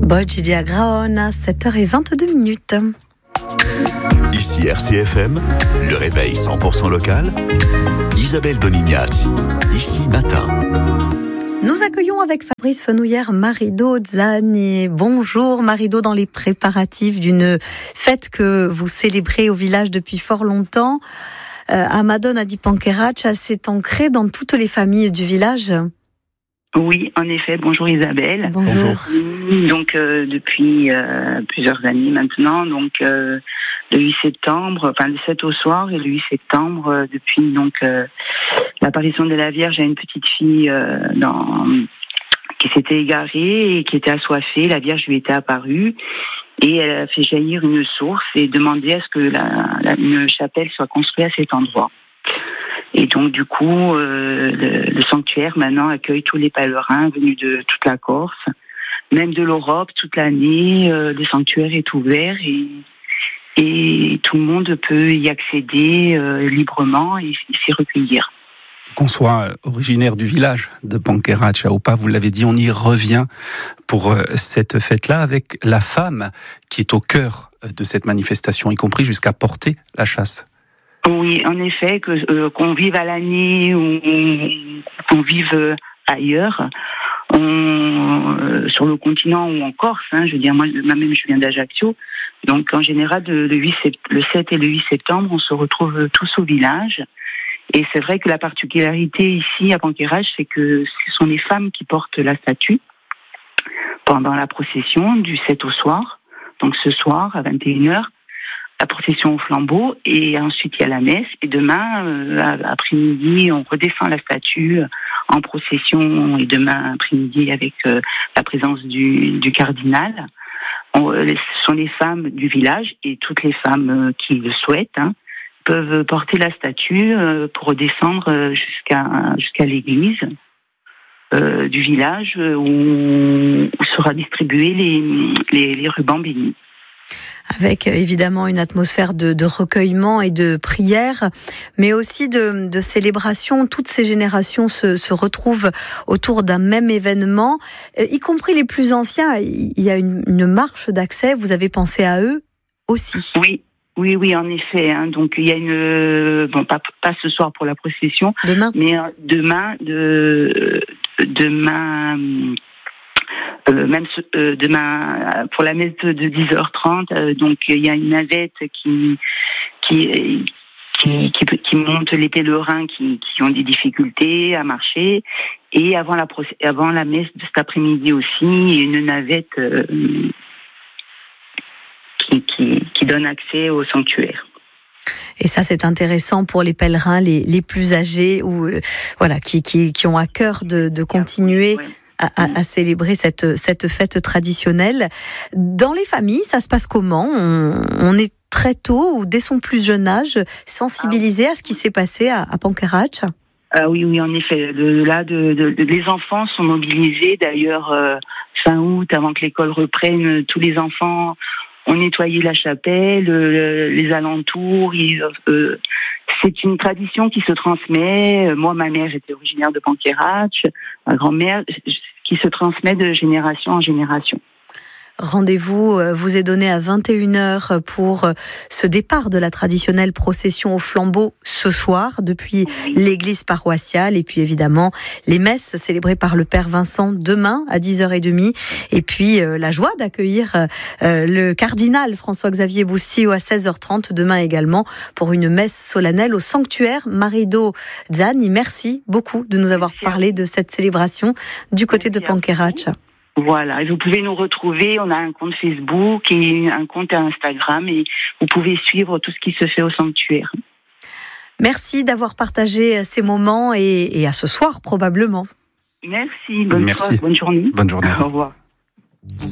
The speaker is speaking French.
Bojidi à Graona, 7h22. Ici RCFM, le réveil 100% local. Isabelle Donignazzi, ici matin. Nous accueillons avec Fabrice Fenouillère Marido Zani. Bonjour Marido, dans les préparatifs d'une fête que vous célébrez au village depuis fort longtemps. À Madonna di Pancaracha, c'est ancré dans toutes les familles du village. Oui, en effet. Bonjour Isabelle. Bonjour. Donc depuis plusieurs années maintenant, donc le 8 septembre, enfin le 7 au soir et le 8 septembre, depuis donc l'apparition de la Vierge à une petite fille qui s'était égarée et qui était assoiffée. La Vierge lui était apparue et elle a fait jaillir une source et demandé à ce que une chapelle soit construite à cet endroit. Et donc, du coup, le sanctuaire, maintenant, accueille tous les pèlerins venus de toute la Corse, même de l'Europe, toute l'année. Le sanctuaire est ouvert et tout le monde peut y accéder librement et s'y recueillir. Qu'on soit originaire du village de Pancaracha ou pas, vous l'avez dit, on y revient pour cette fête-là avec la femme qui est au cœur de cette manifestation, y compris jusqu'à porter la chasse. Oui, en effet, qu'on vive à l'année ou qu'on vive ailleurs, sur le continent ou en Corse, je veux dire, moi-même je viens d'Ajaccio, donc en général le 7 et le 8 septembre, on se retrouve tous au village. Et c'est vrai que la particularité ici à Pancaracha, c'est que ce sont les femmes qui portent la statue pendant la procession du 7 au soir, donc ce soir à 21h. La procession au flambeau et ensuite il y a la messe et demain après-midi on redescend la statue en procession et demain après-midi avec la présence du cardinal. Ce sont les femmes du village et toutes les femmes qui le souhaitent peuvent porter la statue pour redescendre jusqu'à l'église du village où sera distribué les rubans bénis. Avec évidemment une atmosphère de recueillement et de prière, mais aussi de célébration. Toutes ces générations se retrouvent autour d'un même événement, y compris les plus anciens. Il y a une marche d'accès, vous avez pensé à eux aussi. Oui, en effet. Donc il y a pas ce soir pour la procession, demain. Mais demain demain pour la messe de 10h30, donc il y a une navette qui monte les pèlerins qui ont des difficultés à marcher, et avant la messe de cet après-midi aussi, il y a une navette qui donne accès au sanctuaire. Et ça, c'est intéressant pour les pèlerins les plus âgés ou qui ont à cœur de continuer à célébrer cette fête traditionnelle. Dans les familles, ça se passe comment ? On est très tôt ou dès son plus jeune âge sensibilisé à ce qui s'est passé à Pancaracha ? Oui, en effet. Les enfants sont mobilisés. D'ailleurs, fin août, avant que l'école reprenne, tous les enfants ont nettoyé la chapelle, les alentours. C'est une tradition qui se transmet. Moi, ma mère était originaire de Pancaracha, ma grand-mère, qui se transmet de génération en génération. Rendez-vous vous est donné à 21h pour ce départ de la traditionnelle procession au flambeau ce soir depuis l'église paroissiale, et puis évidemment les messes célébrées par le Père Vincent demain à 10h30, et puis la joie d'accueillir le cardinal François-Xavier Boustio à 16h30 demain également pour une messe solennelle au sanctuaire Marido Zani. Merci beaucoup de nous avoir parlé de cette célébration du côté de Pancaracha. Voilà, et vous pouvez nous retrouver, on a un compte Facebook et un compte Instagram, et vous pouvez suivre tout ce qui se fait au sanctuaire. Merci d'avoir partagé ces moments et à ce soir probablement. Merci, bonne journée. Bonne journée. Au revoir.